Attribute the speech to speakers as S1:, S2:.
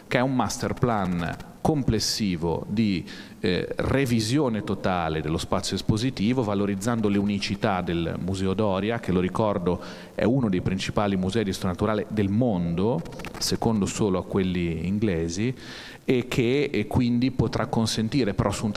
S1: che è un master plan complessivo di revisione totale dello spazio espositivo, valorizzando le unicità del Museo Doria, che lo ricordo è uno dei principali musei di storia naturale del mondo, secondo solo a quelli inglesi, e che quindi potrà consentire, però su un